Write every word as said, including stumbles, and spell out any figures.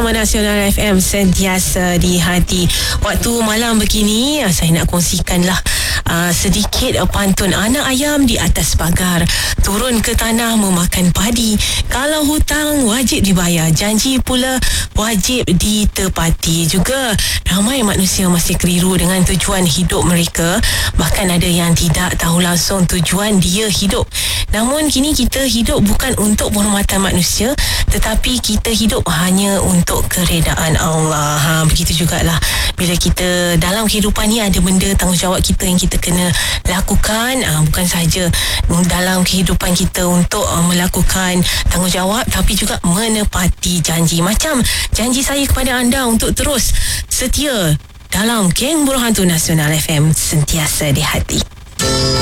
bersama Nasional F M, sentiasa di hati. Waktu malam begini, saya nak kongsikanlah uh, sedikit uh, pantun. Anak ayam di atas pagar, turun ke tanah memakan padi. Kalau hutang wajib dibayar, janji pula wajib ditepati. Juga ramai manusia masih keliru dengan tujuan hidup mereka. Bahkan ada yang tidak tahu langsung tujuan dia hidup. Namun kini kita hidup bukan untuk penghormatan manusia, tetapi kita hidup hanya untuk keredaan Allah. Ha, begitu jugalah bila kita dalam kehidupan ni ada benda tanggungjawab kita yang kita kena lakukan. Ha, bukan sahaja dalam kehidupan kita untuk uh, melakukan tanggungjawab, tapi juga menepati janji. Macam janji saya kepada anda untuk terus setia dalam Geng Buruh Hantu Nasional F M, sentiasa di hati.